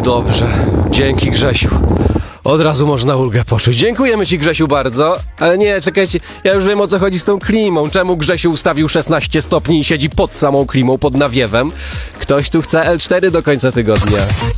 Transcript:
dobrze. Dzięki, Grzesiu. Od razu można ulgę poczuć. Dziękujemy ci, Grzesiu, bardzo. Ale nie, czekajcie, ja już wiem, o co chodzi z tą klimą. Czemu Grzesiu ustawił 16 stopni i siedzi pod samą klimą, pod nawiewem? Ktoś tu chce L4 do końca tygodnia.